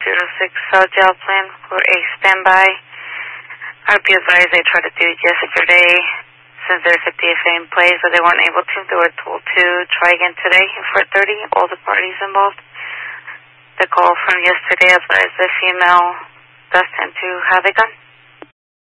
Cell job plan for a standby. RP advised they tried to do it yesterday since there's a DFA in place, but they weren't able to. They were told to try again today at 4:30, all the parties involved. The call from yesterday advised the female does tend to have a gun.